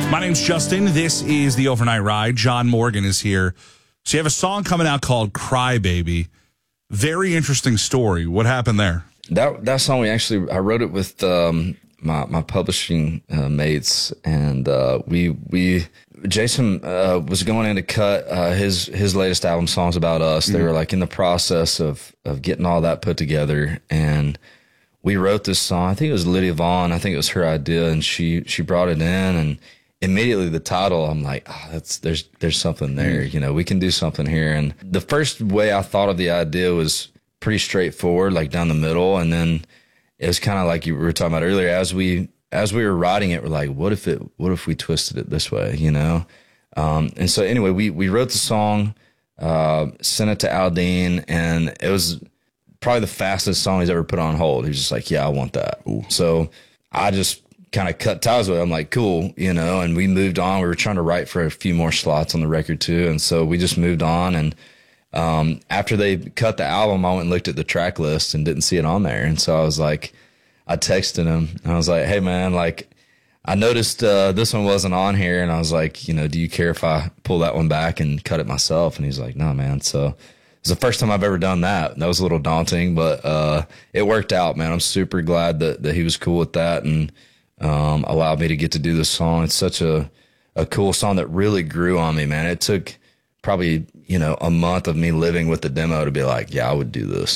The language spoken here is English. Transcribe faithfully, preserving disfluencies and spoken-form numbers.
My name's Justin. This is the Overnight Ride. John Morgan is here. So you have a song coming out called Cry Baby. Very interesting story. What happened there? That that song, we actually, I wrote it with um, my my publishing uh, mates, and uh, we we Jason uh, was going in to cut uh, his his latest album, Songs About Us. Mm-hmm. They were like in the process of of getting all that put together, and we wrote this song. I think it was Lydia Vaughn. I think it was her idea, and she she brought it in, and immediately the title, I'm like, oh, that's there's there's something there. You know, we can do something here. And the first way I thought of the idea was pretty straightforward, like down the middle. And then it was kind of like you were talking about earlier. As we as we were writing it, we're like, what if it what if we twisted it this way? You know. Um, and so anyway, we we wrote the song, uh, sent it to Aldean, and it was probably the fastest song he's ever put on hold. He was just like, yeah, I want that. Ooh. So I just kind of cut ties with it. I'm like, cool, you know, and we moved on. We were trying to write for a few more slots on the record too. And so we just moved on. And um, after they cut the album, I went and looked at the track list and didn't see it on there. And so I was like, I texted him and I was like, hey man, like I noticed uh, this one wasn't on here. And I was like, you know, do you care if I pull that one back and cut it myself? And he's like, no, man. So it's the first time I've ever done that. That was a little daunting, but uh, it worked out, man. I'm super glad that, that he was cool with that and um, allowed me to get to do this song. It's such a, a cool song that really grew on me, man. It took probably, you know, a month of me living with the demo to be like, yeah, I would do this.